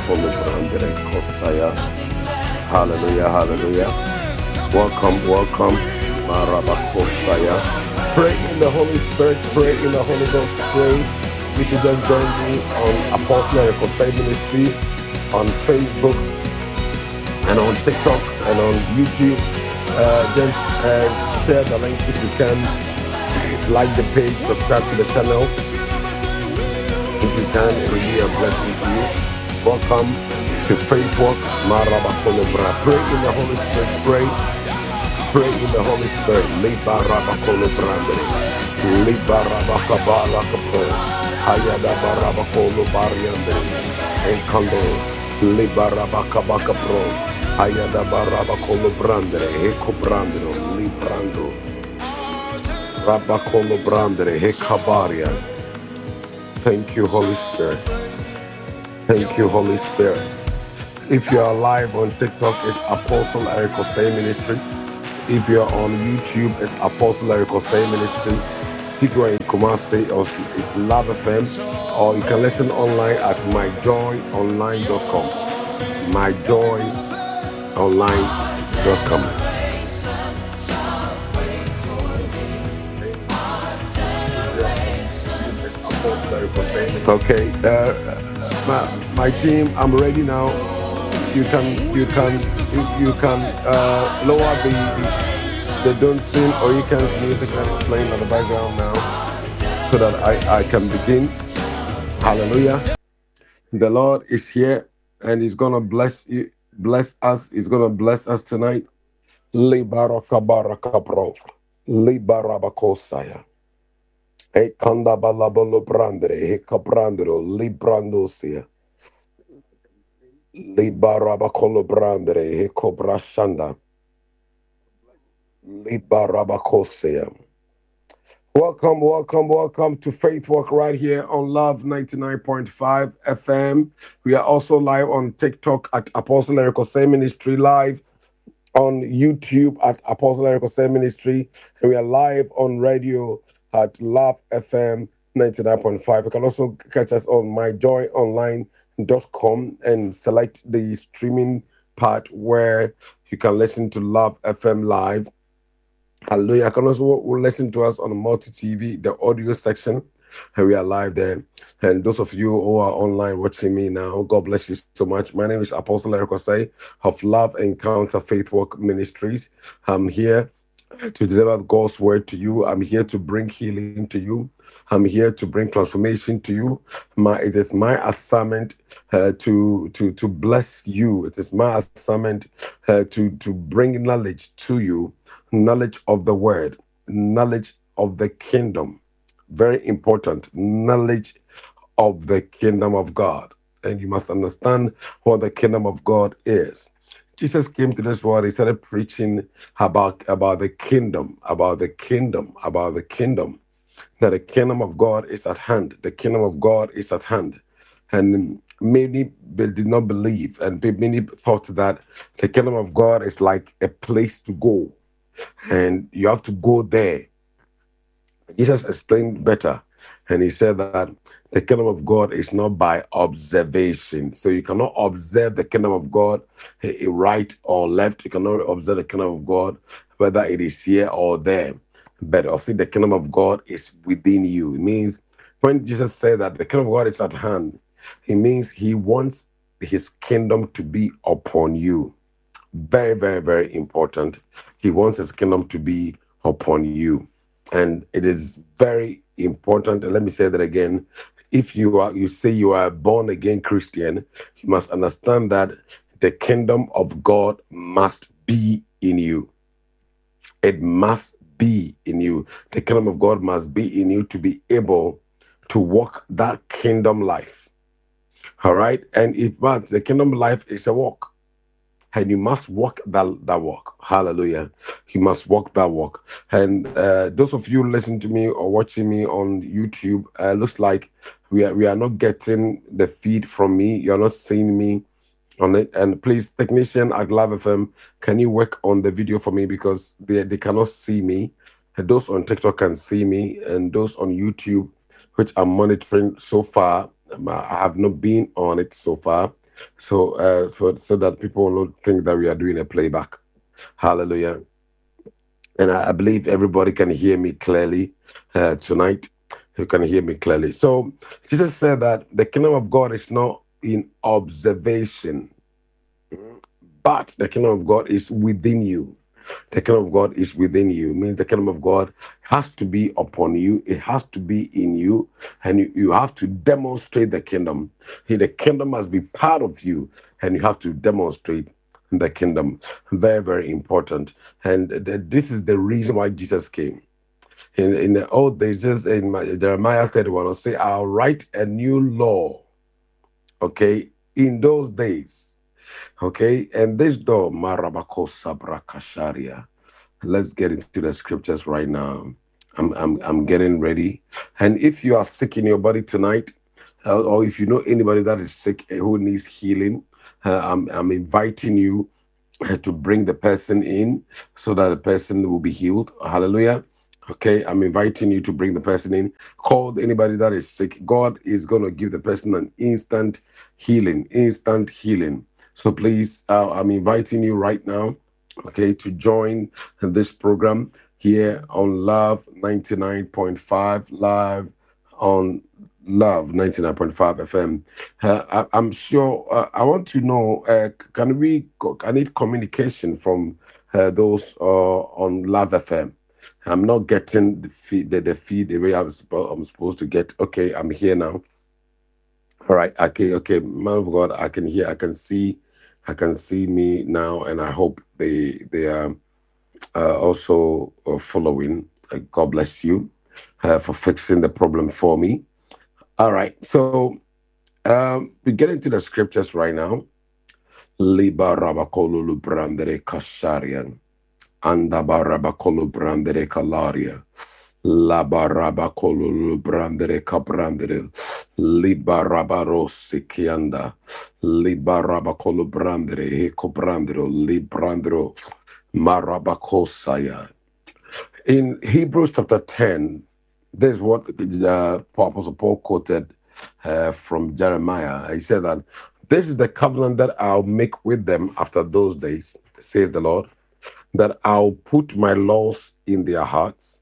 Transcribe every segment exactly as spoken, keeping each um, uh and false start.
Brandere Kosaya. Hallelujah, hallelujah. Welcome, welcome. Marabakosaya. Pray in the Holy Spirit, pray in the Holy Ghost, pray. If you just join me on Apostle Eric Osei Ministry on Facebook and on TikTok and on YouTube, uh, just uh, share the link if you can. Like the page, subscribe to the channel. If you can, it will be a blessing to you. Welcome to Faith Walk. Marabakolobra. Pray in the Holy Spirit. Pray. Pray in the Holy Spirit. Liba Rabakolobrandere. Liba Rabakabalakapro. Hayada Barabakolobariandere. Enkando. Liba Rabakabakapro. Hayada Barabakolobrandere. Hekobrandero. Librando. Rabakolobrandere. Hekabaria. Thank you, Holy Spirit. Thank you, Holy Spirit. If you are live on TikTok, it's Apostle Eric Osei Ministry. If you are on YouTube, it's Apostle Eric Osei Ministry. If you are in Kumasi, it's Love F M. Or you can listen online at my joy online dot com. my joy online dot com. Okay, uh, my, my team, I'm ready now. You can you can you, you can uh, lower the, the the don't sing or you can music that is playing on the background now, so that I, I can begin. Hallelujah! The Lord is here and He's gonna bless you, bless us. He's gonna bless us tonight. Libarakabarakabro, libarabakosaya. E kanda balabolo brandere, e caprandero, librandosia, libarabacolo brandere, e cobrashanda, libarabacosea. Welcome, welcome, welcome to Faith Walk right here on Love ninety-nine point five F M. We are also live on TikTok at Apostle Eric Osei Ministry, live on YouTube at Apostle Eric Osei Ministry, and we are live on radio at Love F M ninety-nine point five. You can also catch us on my joy online dot com and select the streaming part where you can listen to Love F M live. Hallelujah. You can also listen to us on Multi T V, the audio section, and we are live there. And those of you who are online watching me now, God bless you so much. My name is Apostle Eric Osei of Love Encounter Faith Walk Ministries. I'm here to deliver God's word to you. I'm here to bring healing to you. I'm here to bring transformation to you. My, it is my assignment uh, to, to, to bless you. It is my assignment uh, to, to bring knowledge to you, knowledge of the word, knowledge of the kingdom. Very important, knowledge of the kingdom of God. And you must understand what the kingdom of God is. Jesus came to this world, he started preaching about, about the kingdom, about the kingdom, about the kingdom, that the kingdom of God is at hand. The kingdom of God is at hand. And many did not believe, and many thought that the kingdom of God is like a place to go, and you have to go there. Jesus explained better, and he said that the kingdom of God is not by observation. So you cannot observe the kingdom of God right or left. You cannot observe the kingdom of God, whether it is here or there. But also the kingdom of God is within you. It means when Jesus said that the kingdom of God is at hand, it means he wants his kingdom to be upon you. Very, very, very important. He wants his kingdom to be upon you. And it is very important. And let me say that again. If you are, you say you are a born again Christian, you must understand that the kingdom of God must be in you. It must be in you. The kingdom of God must be in you to be able to walk that kingdom life. All right. And if not, the kingdom life is a walk. And you must walk that, that walk. Hallelujah. You must walk that walk. And uh, those of you listening to me or watching me on YouTube, uh, looks like we are, we are not getting the feed from me. You're not seeing me on it. And please, technician at Love F M, can you work on the video for me? Because they, they cannot see me. And those on TikTok can see me. And those on YouTube, which I'm monitoring so far, I have not been on it so far. So, uh, so, so that people will not think that we are doing a playback. Hallelujah. And I, I believe everybody can hear me clearly uh, tonight. You can hear me clearly. So Jesus said that the kingdom of God is not in observation, but the kingdom of God is within you. The kingdom of God is within you. Means the kingdom of God has to be upon you. It has to be in you. And you, you have to demonstrate the kingdom. The kingdom must be part of you. And you have to demonstrate the kingdom. Very, very important. And th- this is the reason why Jesus came. In, in the old days, just in my, Jeremiah thirty-one, I'll say, I'll write a new law. Okay, in those days. Okay, and this door, Marabako Sabra Kasharia. Let's get into the scriptures right now. I'm I'm I'm getting ready. And if you are sick in your body tonight, uh, or if you know anybody that is sick who needs healing, uh, I'm I'm inviting you uh, to bring the person in so that the person will be healed. Hallelujah. Okay, I'm inviting you to bring the person in. Call anybody that is sick. God is going to give the person an instant healing, instant healing. So please, uh, I'm inviting you right now, okay, to join this program here on Love ninety-nine point five, live on Love ninety-nine point five F M. Uh, I, I'm sure, uh, I want to know, uh, can we, I need communication from uh, those uh, on Love F M. I'm not getting the feed, the, the feed the way I'm, suppo- I'm supposed to get. Okay, I'm here now. All right, okay, okay, man of God, I can hear, I can see, I can see me now, and I hope they they are uh, also uh, following. Uh, God bless you uh, for fixing the problem for me. All right, so um, we get into the scriptures right now. Liba rabakolu brandere kasharian, andaba rabakolu brandere kalaria. La baraba colulu brandere cabrandere, libarabarosi kianda, libaraba colu brandere, ecobrandero, librandero, marabacosaya. In Hebrews chapter ten, there's what uh, Apostle Paul quoted uh, from Jeremiah. He said that this is the covenant that I'll make with them after those days, says the Lord, that I'll put my laws in their hearts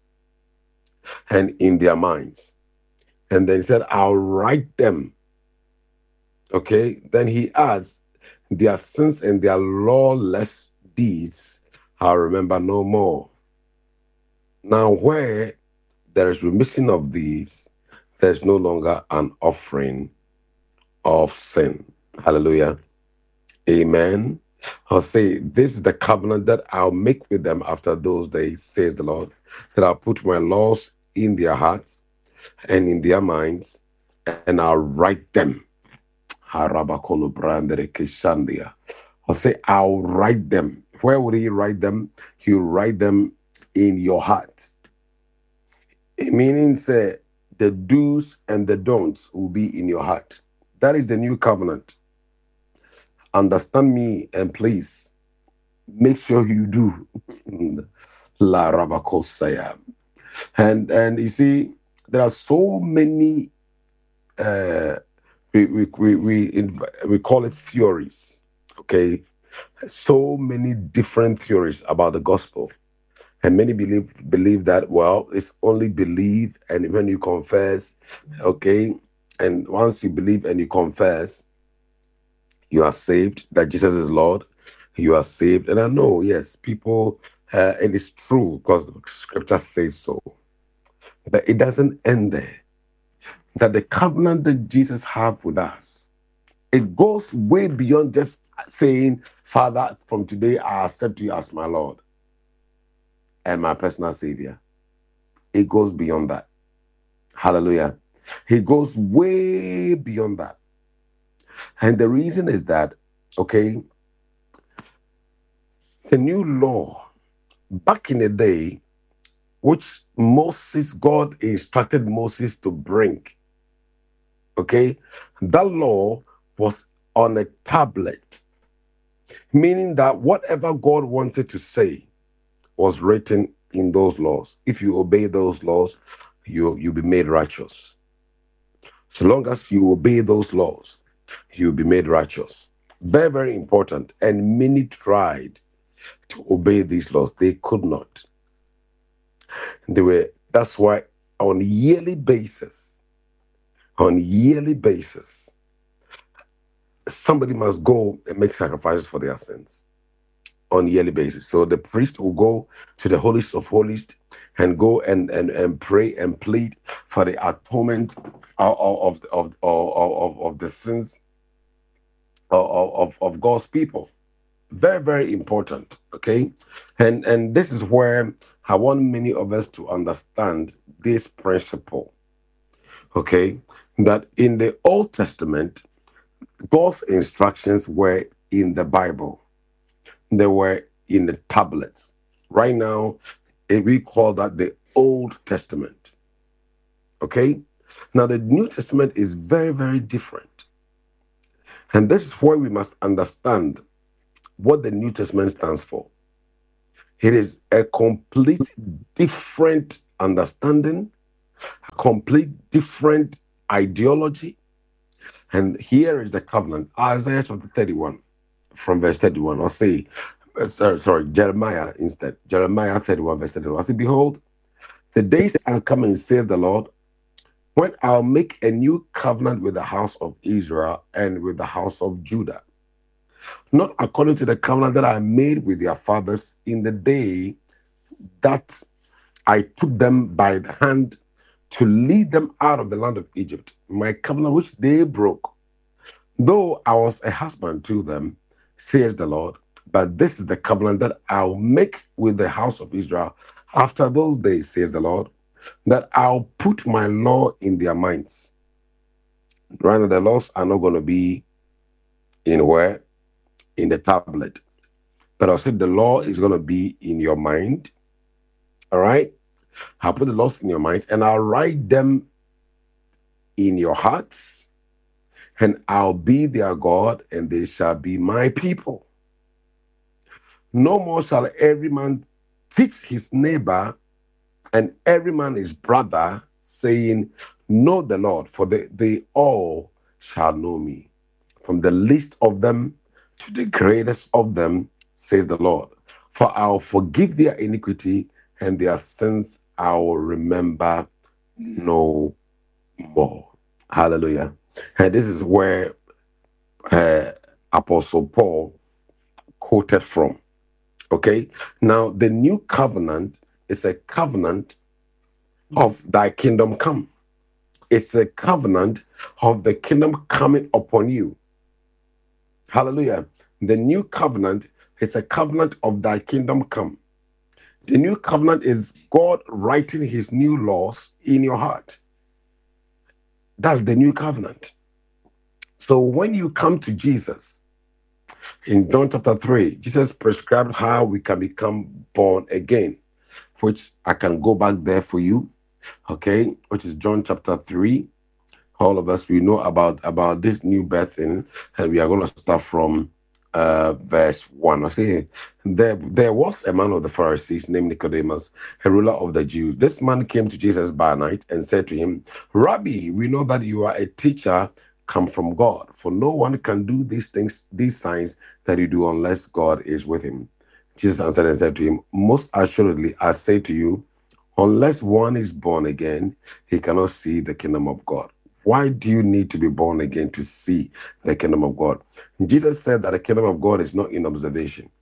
and in their minds. And then he said, I'll write them. Okay. Then he adds, their sins and their lawless deeds I'll remember no more. Now, where there is remission of these, there's no longer an offering of sin. Hallelujah. Amen. I'll say, this is the covenant that I'll make with them after those days, says the Lord, that I'll put my laws in their hearts and in their minds, and I'll write them. I'll say, I'll write them. Where would he write them? He'll write them in your heart. It meaning, say, the do's and the don'ts will be in your heart. That is the new covenant. Understand me, and please make sure you do. La Rabakosaya. And and you see, there are so many uh we we we we, in, we call it theories, okay? So many different theories about the gospel. And many believe believe that, well, it's only believe, and when you confess, okay, and once you believe and you confess, you are saved, that Jesus is Lord, you are saved. And I know, yes, people, uh, and it's true because the scripture says so. But it doesn't end there. That the covenant that Jesus has with us, it goes way beyond just saying, Father, from today I accept you as my Lord and my personal Savior. It goes beyond that. Hallelujah. It goes way beyond that. And the reason is that, okay, the new law, back in the day, which Moses, God instructed Moses to bring, okay, that law was on a tablet, meaning that whatever God wanted to say was written in those laws. If you obey those laws, you, you'll be made righteous. So long as you obey those laws. you'll be made righteous. Very, very important. And many tried to obey these laws. They could not. They were, that's why on a yearly basis, on a yearly basis, somebody must go and make sacrifices for their sins on a yearly basis. So the priest will go to the holiest of holies and go and, and, and pray and plead for the atonement of, of, of, of, of, of the sins of, of, of God's people. Very, very important, okay? And, and this is where I want many of us to understand this principle, okay? That in the Old Testament, God's instructions were in the Bible. They were in the tablets. Right now, we call that the Old Testament. Okay? Now, the New Testament is very, very different. And this is why we must understand what the New Testament stands for. It is a complete different understanding, a complete different ideology. And here is the covenant. Isaiah chapter thirty-one, from verse thirty-one. I'll say, uh, sorry, sorry, Jeremiah instead. Jeremiah thirty-one, verse thirty-one. I say, behold, the days are coming, says the Lord, when I'll make a new covenant with the house of Israel and with the house of Judah. Not according to the covenant that I made with their fathers in the day that I took them by the hand to lead them out of the land of Egypt, my covenant which they broke. Though I was a husband to them, says the Lord, but this is the covenant that I'll make with the house of Israel after those days, says the Lord, that I'll put my law in their minds. Right now, the laws are not going to be in where? In the tablet. But I'll say the law is going to be in your mind. All right? I'll put the laws in your mind and I'll write them in your hearts, and I'll be their God and they shall be my people. No more shall every man teach his neighbor and every man his brother, saying, know the Lord, for they, they all shall know me, from the least of them to the greatest of them, says the Lord. For I'll forgive their iniquity and their sins I will remember no more. Hallelujah. And this is where uh, Apostle Paul quoted from. Okay. Now, the new covenant is a covenant of thy kingdom come. It's a covenant of the kingdom coming upon you. Hallelujah. The new covenant is a covenant of thy kingdom come. The new covenant is God writing his new laws in your heart. That's the new covenant. So when you come to Jesus, in John chapter three, Jesus prescribed how we can become born again, which I can go back there for you, okay, which is John chapter three. All of us, we know about, about this new birth thing, and we are going to start from uh, verse one. Okay, there, there was a man of the Pharisees named Nicodemus, a ruler of the Jews. This man came to Jesus by night and said to him, Rabbi, we know that you are a teacher come from God, for no one can do these things, these signs that you do unless God is with him. Jesus answered and said to him, most assuredly, I say to you, unless one is born again, he cannot see the kingdom of God. Why do you need to be born again to see the kingdom of God? Jesus said that the kingdom of God is not in observation.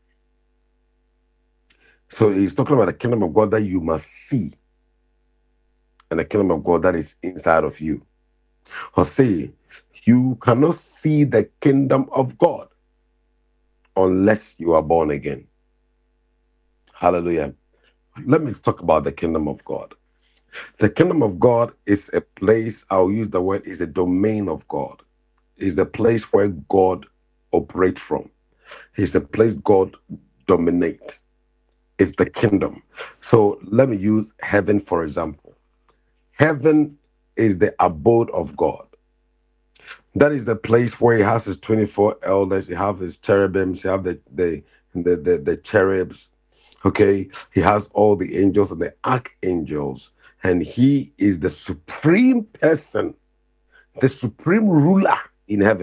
So he's talking about the kingdom of God that you must see, and the kingdom of God that is inside of you. Or say, you cannot see the kingdom of God unless you are born again. Hallelujah. Let me talk about the kingdom of God. The kingdom of God is a place, I'll use the word, is a domain of God. It's a place where God operates from. It's a place God dominates. It's the kingdom. So let me use heaven, for example. Heaven is the abode of God. That is the place where he has his twenty-four elders, he has his cherubims, he has the, the, the, the, the cherubs. Okay, he has all the angels and the archangels. And he is the supreme person, the supreme ruler in heaven.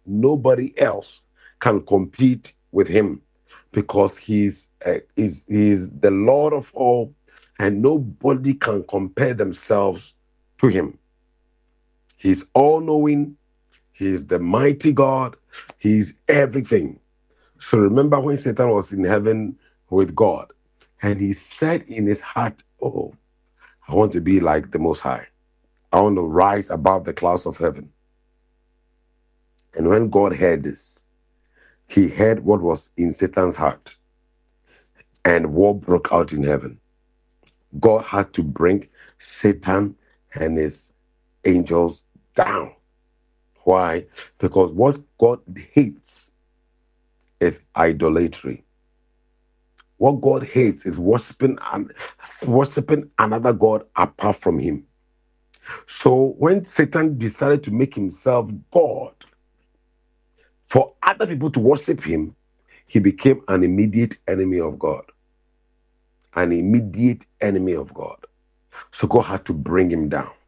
Nobody else can compete with him because he's uh, is he's the Lord of all, and nobody can compare themselves to him. He's all-knowing. He's the mighty God. He's everything. So remember when Satan was in heaven with God, and he said in his heart, "Oh, I want to be like the Most High. I want to rise above the clouds of heaven." And when God heard this, he heard what was in Satan's heart, and war broke out in heaven. God had to bring Satan and his angels down. Why? Because what God hates is idolatry. What God hates is worshiping and worshiping another God apart from him. So when Satan decided to make himself God for other people to worship him, he became an immediate enemy of God. An immediate enemy of God. So God had to bring him down.